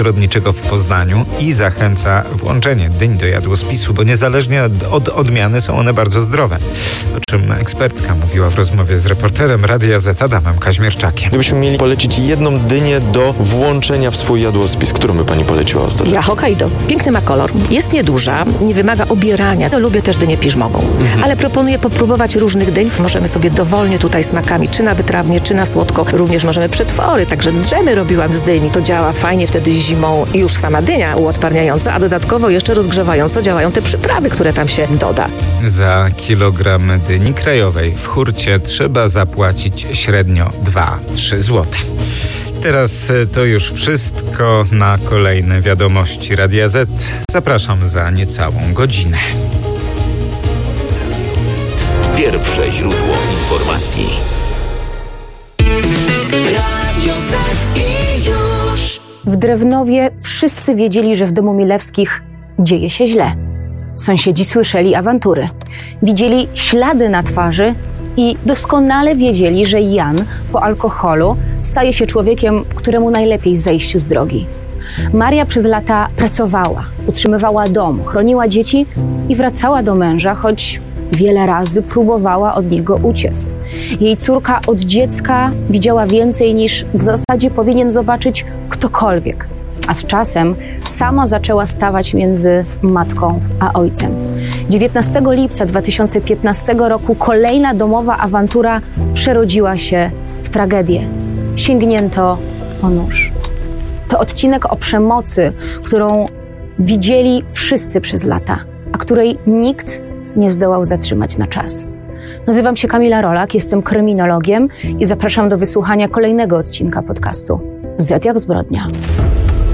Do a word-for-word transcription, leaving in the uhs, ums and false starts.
przyrodniczego w Poznaniu i zachęca włączenie dyń do jadłospisu, bo niezależnie od, od odmiany są one bardzo zdrowe. O czym ekspertka mówiła w rozmowie z reporterem Radia Z Adamem Kaźmierczakiem. Gdybyśmy mieli polecić jedną dynię do włączenia w swój jadłospis, którą by pani poleciła ostatnio? Ja Hokkaido. Piękny ma kolor. Jest nieduża, nie wymaga obierania. Ja lubię też dynię piżmową, mhm. ale proponuję popróbować różnych dyń. Możemy sobie dowolnie tutaj smakami, czy na wytrawnie, czy na słodko. Również możemy przetwory, także drzemy robiłam z dyni. To działa fajnie wtedy zimą już sama dynia uodparniająca, a dodatkowo jeszcze rozgrzewająco działają te przyprawy, które tam się doda. Za kilogram dyni krajowej w hurcie trzeba zapłacić średnio dwa trzy złote. Teraz to już wszystko. Na kolejne wiadomości Radia Z zapraszam za niecałą godzinę. Pierwsze źródło informacji. Radio Z i już. W Drewnowie wszyscy wiedzieli, że w domu Milewskich dzieje się źle. Sąsiedzi słyszeli awantury. Widzieli ślady na twarzy i doskonale wiedzieli, że Jan po alkoholu staje się człowiekiem, któremu najlepiej zejść z drogi. Maria przez lata pracowała, utrzymywała dom, chroniła dzieci i wracała do męża, choć wiele razy próbowała od niego uciec. Jej córka od dziecka widziała więcej niż w zasadzie powinien zobaczyć ktokolwiek. A z czasem sama zaczęła stawać między matką a ojcem. dziewiętnastego lipca dwa tysiące piętnastego roku kolejna domowa awantura przerodziła się w tragedię. Sięgnięto po nóż. To odcinek o przemocy, którą widzieli wszyscy przez lata, a której nikt nie zdołał zatrzymać na czas. Nazywam się Kamila Rolak, jestem kryminologiem i zapraszam do wysłuchania kolejnego odcinka podcastu Z jak zbrodnia.